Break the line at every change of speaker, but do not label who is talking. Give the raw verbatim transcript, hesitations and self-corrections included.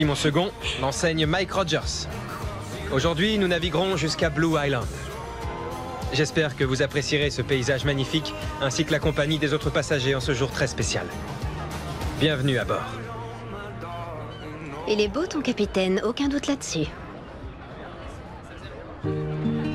Mon second, l'enseigne Mike Rogers. Aujourd'hui, nous naviguerons jusqu'à Blue Island. J'espère que vous apprécierez ce paysage magnifique, ainsi que la compagnie des autres passagers en ce jour très spécial. Bienvenue à bord.
Il est beau ton capitaine, aucun doute là-dessus.